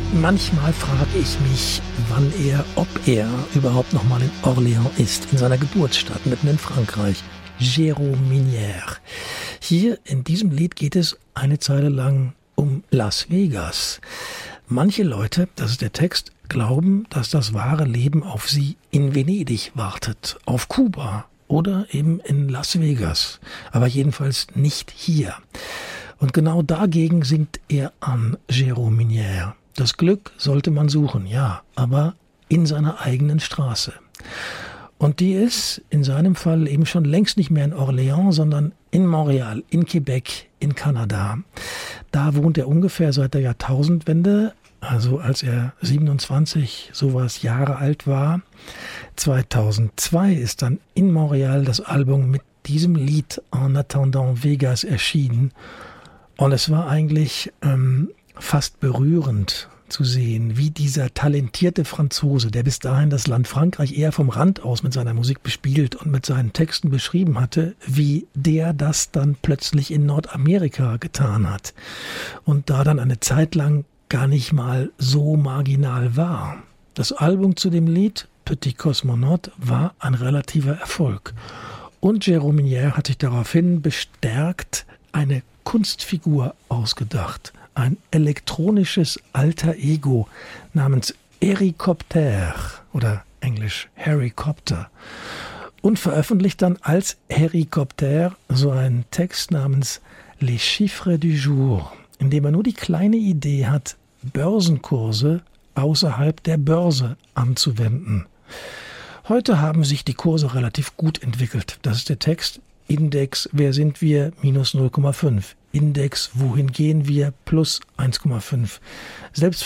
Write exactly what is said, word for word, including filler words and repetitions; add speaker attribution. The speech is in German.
Speaker 1: Manchmal frage ich mich, wann er, ob er überhaupt noch mal in Orléans ist, in seiner Geburtsstadt, mitten in Frankreich. Jérôme Minière. Hier in diesem Lied geht es eine Zeile lang um Las Vegas. Manche Leute, das ist der Text, glauben, dass das wahre Leben auf sie in Venedig wartet, auf Kuba oder eben in Las Vegas, aber jedenfalls nicht hier. Und genau dagegen singt er an, Jérôme Minière. Das Glück sollte man suchen, ja, aber in seiner eigenen Straße. Und die ist in seinem Fall eben schon längst nicht mehr in Orléans, sondern in Montreal, in Quebec, in Kanada. Da wohnt er ungefähr seit der Jahrtausendwende, also als er siebenundzwanzig sowas Jahre alt war. zweitausendzwei ist dann in Montreal das Album mit diesem Lied En attendant Vegas erschienen. Und es war eigentlich ähm, fast berührend zu sehen, wie dieser talentierte Franzose, der bis dahin das Land Frankreich eher vom Rand aus mit seiner Musik bespielt und mit seinen Texten beschrieben hatte, wie der das dann plötzlich in Nordamerika getan hat und da dann eine Zeit lang gar nicht mal so marginal war. Das Album zu dem Lied, Petit Cosmonaute, war ein relativer Erfolg. Und Jérôme Minière hat sich daraufhin bestärkt eine Kunstfigur ausgedacht. Ein elektronisches Alter Ego namens Harrycopter oder englisch Harrycopter und veröffentlicht dann als Harrycopter so einen Text namens Les Chiffres du Jour, in dem er nur die kleine Idee hat, Börsenkurse außerhalb der Börse anzuwenden. Heute haben sich die Kurse relativ gut entwickelt. Das ist der Text. Index, wer sind wir? Minus null Komma fünf. Index, wohin gehen wir? Plus eins Komma fünf. Selbst